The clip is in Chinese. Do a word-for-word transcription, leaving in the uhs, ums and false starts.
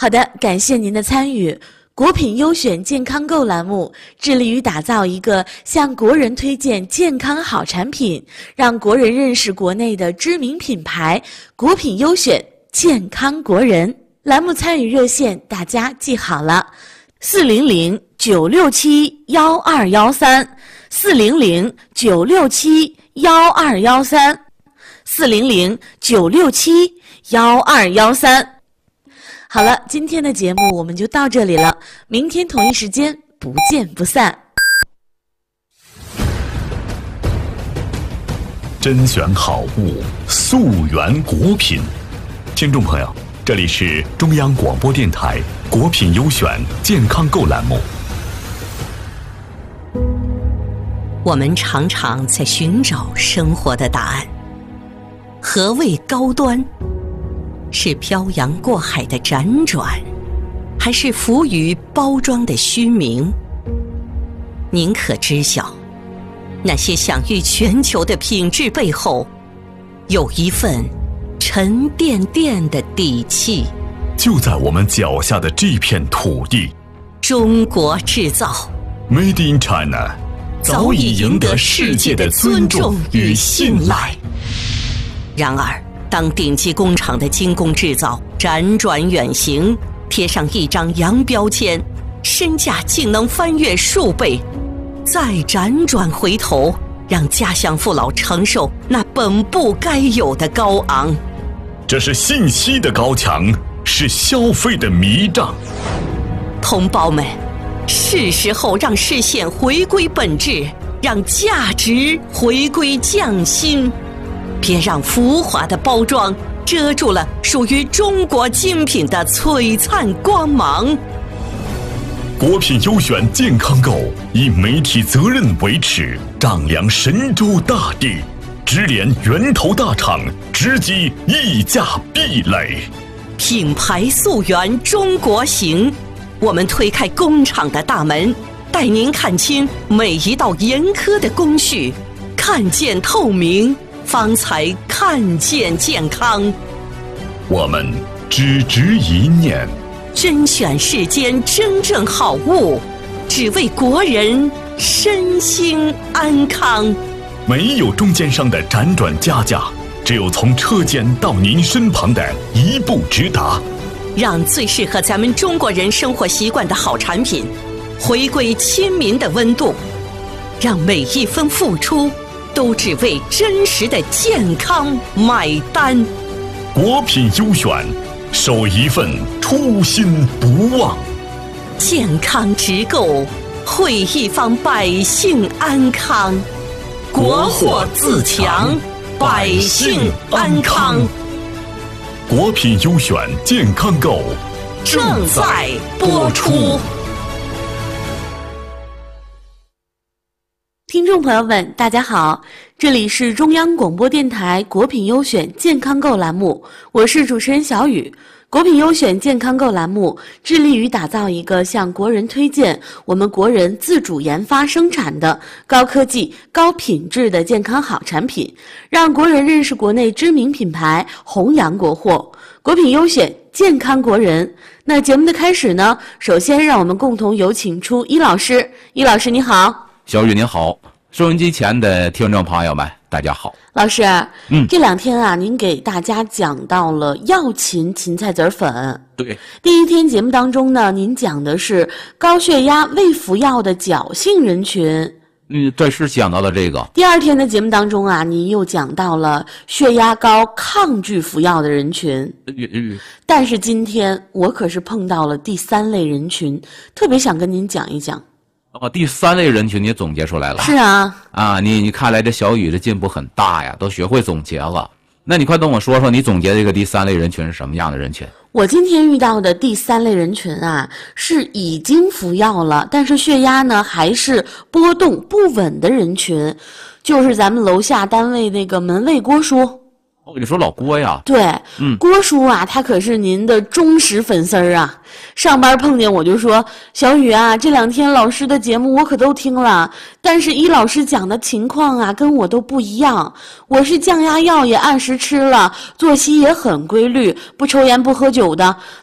好的，感谢您的参与。国品优选健康购栏目致力于打造一个向国人推荐健康好产品，让国人认识国内的知名品牌。国品优选健康国人栏目参与热线大家记好了：四零零九六七幺二幺三，四零零九六七幺二幺三，四零零九六七幺二幺三。好了，今天的节目我们就到这里了，明天同一时间不见不散。 甄选好物，溯源国品。听众朋友，这里是中央广播电台国品优选健康购栏目。 我们常常在寻找生活的答案。何谓高端？是漂洋过海的辗转，还是浮于包装的虚名？您可知晓，那些享誉全球的品质背后，有一份沉甸甸的底气。 就在我们脚下的这片土地， 中国制造 Made in China 早已赢得世界的尊重与信赖。 然而当顶级工厂的精工制造辗转远行，贴上一张洋标签，身价竟能翻越数倍，再辗转回头，让家乡父老承受那本不该有的高昂。 这是信息的高墙，是消费的迷障。 同胞们，是时候让视线回归本质，让价值回归匠心。别让浮华的包装遮住了属于中国精品的璀璨光芒。 国品优选健康购以媒体责任为耻，丈量神州大地，直连源头大厂，直击溢价壁垒。 品牌溯源中国行，我们推开工厂的大门，带您看清每一道严苛的工序，看见透明，方才看见健康。 我们只执一念， 甄选世间真正好物，只为国人身心安康。 没有中间商的辗转加价，只有从车间到您身旁的一步直达。 让最适合咱们中国人生活习惯的好产品回归亲民的温度，让每一分付出都只为真实的健康买单。 国品优选，守一份初心不忘。 健康直购，惠一方百姓安康。国货自强，百姓安康。 国品优选健康购正在播出。 听众朋友们，大家好，这里是中央广播电台国品优选健康购栏目，我是主持人小雨。国品优选健康购栏目致力于打造一个向国人推荐我们国人自主研发生产的高科技、高品质的健康好产品，让国人认识国内知名品牌，弘扬国货。国品优选健康国人。那节目的开始呢，首先让我们共同有请出伊老师。伊老师你好。 小雨您好，收音机前的听众朋友们大家好。 老师， 嗯， 这两天啊，您给大家讲到了药芹芹菜籽粉。 对， 第一天节目当中呢，您讲的是高血压未服药的侥幸人群。 嗯，对，是讲到了这个。 第二天的节目当中啊，您又讲到了血压高抗拒服药的人群。 呃呃、 但是今天我可是碰到了第三类人群，特别想跟您讲一讲。 哦，第三类人群你总结出来了。 是啊， 啊，你你看来这小雨的进步很大呀，都学会总结了。那你快跟我说说，你总结这个第三类人群是什么样的人群？ 我今天遇到的第三类人群啊，是已经服药了，但是血压呢还是波动不稳的人群，就是咱们楼下单位那个门卫郭叔。 哦，你说老郭呀？ 对， 嗯， 郭叔啊，他可是您的忠实粉丝儿啊。上班碰见我就说，小雨啊，这两天老师的节目我可都听了，但是伊老师讲的情况啊，跟我都不一样。我是降压药也按时吃了，作息也很规律，不抽烟不喝酒的。